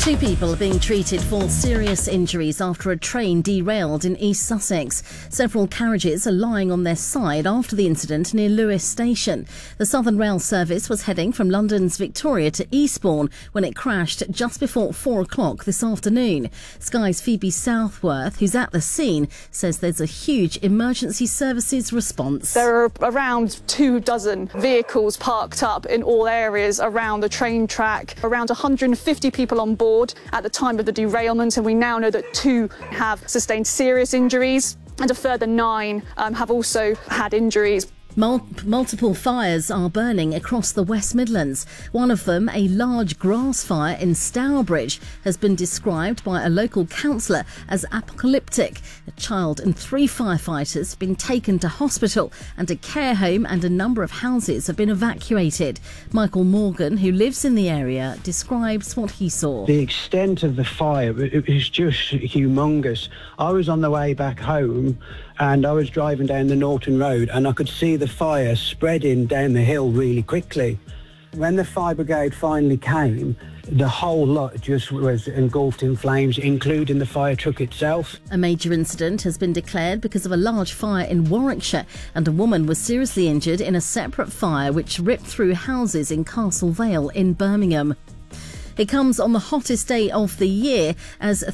Two people are being treated for serious injuries after a train derailed in East Sussex. Several carriages are lying on their side after the incident near Lewes Station. The Southern Rail service was heading from London's Victoria to Eastbourne when it crashed just before 4 o'clock this afternoon. Sky's Phoebe Southworth, who's at the scene, says there's a huge emergency services response. There are around 24 vehicles parked up in all areas around the train track, around 150 people on board at the time of the derailment, and we now know that 2 have sustained serious injuries and a further 9 have also had injuries. Multiple fires are burning across the West Midlands. One of them, a large grass fire in Stourbridge, has been described by a local councillor as apocalyptic. A child and 3 firefighters have been taken to hospital, and a care home and a number of houses have been evacuated. Michael Morgan, who lives in the area, describes what he saw. The extent of the fire is just humongous. I was on the way back home and I was driving down the Norton Road and I could see the fire spreading down the hill really quickly. When the fire brigade finally came, the whole lot just was engulfed in flames, including the fire truck itself. A major incident has been declared because of a large fire in Warwickshire, and a woman was seriously injured in a separate fire which ripped through houses in Castle Vale in Birmingham. It comes on the hottest day of the year as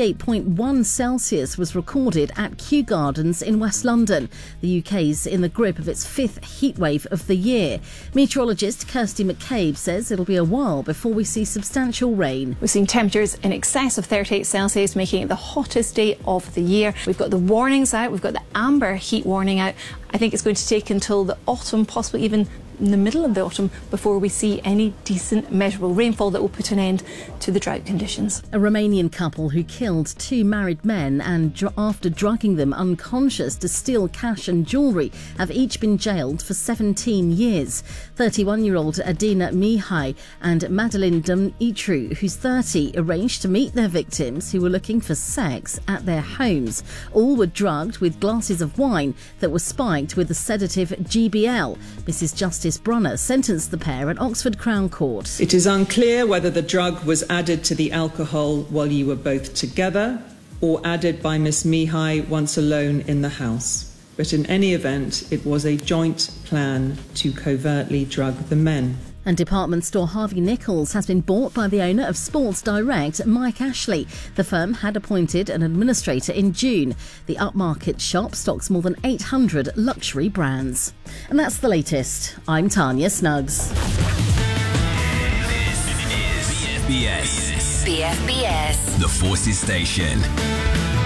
38.1 Celsius was recorded at Kew Gardens in West London. The UK's in the grip of its 5th heatwave of the year. Meteorologist Kirsty McCabe says it'll be a while before we see substantial rain. We've seen temperatures in excess of 38 Celsius, making it the hottest day of the year. We've got the warnings out, we've got the amber heat warning out. I think it's going to take until the autumn, possibly even in the middle of the autumn, before we see any decent measurable rainfall that will put an end to the drought conditions. A Romanian couple who killed 2 married men and after drugging them unconscious to steal cash and jewellery have each been jailed for 17 years. 31-year-old Adina Mihai and Madeline Dumitru, who's 30, arranged to meet their victims who were looking for sex at their homes. All were drugged with glasses of wine that were spiked with the sedative GBL. Mrs Justice Brunner sentenced the pair at Oxford Crown Court. It is unclear whether the drug was added to the alcohol while you were both together or added by Miss Mihai once alone in the house. But in any event, it was a joint plan to covertly drug the men. And department store Harvey Nichols has been bought by the owner of Sports Direct, Mike Ashley. The firm had appointed an administrator in June. The upmarket shop stocks more than 800 luxury brands. And that's the latest. I'm Tanya Snuggs. BFBS. The Forces Station.